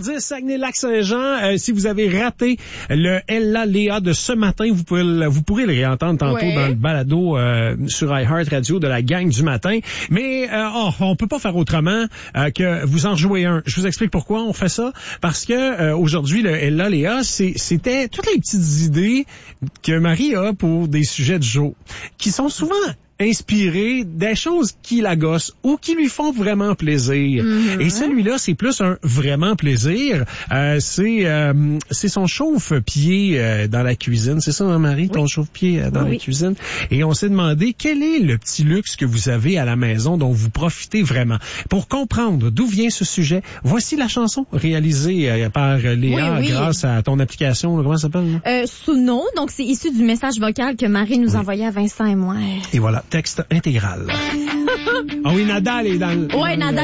8h10, Saguenay-Lac-Saint-Jean. Si vous avez raté le Ella Léa de ce matin, vous pourrez le réentendre tantôt dans le balado sur iHeart Radio de la gang du matin. Mais on peut pas faire autrement que vous en jouer un. Je vous explique pourquoi on fait ça. Parce que aujourd'hui, le Ella Léa, c'était toutes les petites idées que Marie a pour des sujets du jour, qui sont souvent inspiré des choses qui la gossent ou qui lui font vraiment plaisir. Et celui-là, c'est plus un vraiment plaisir. C'est son chauffe-pied dans la cuisine. C'est ça, hein, Marie, ton chauffe-pied dans la cuisine? Et on s'est demandé quel est le petit luxe que vous avez à la maison dont vous profitez vraiment. Pour comprendre d'où vient ce sujet, voici la chanson réalisée par Léa grâce à ton application. Comment ça s'appelle? Suno. Donc, c'est issu du message vocal que Marie nous envoyait à Vincent et moi. Et voilà. Texte intégral. Ah oui, Nadal est dans le... Ouais, Nadal.